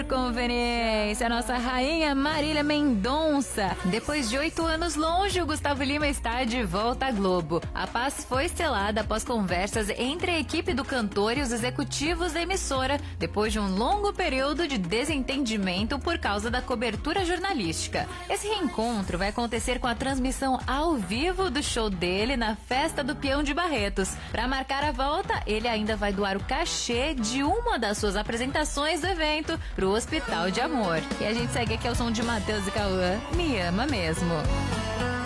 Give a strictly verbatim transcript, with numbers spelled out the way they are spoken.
Conveniência, a nossa rainha Marília Mendonça. Depois de oito anos longe, o Gustavo Lima está de volta à Globo. A paz foi selada após conversas entre a equipe do cantor e os executivos da emissora, depois de um longo período de desentendimento por causa da cobertura jornalística. Esse reencontro vai acontecer com a transmissão ao vivo do show dele na Festa do Peão de Barretos. Para marcar a volta, ele ainda vai doar o cachê de uma das suas apresentações do evento pro Hospital de Amor. E a gente segue aqui ao som de Matheus e Cauã, Me Ama Mesmo.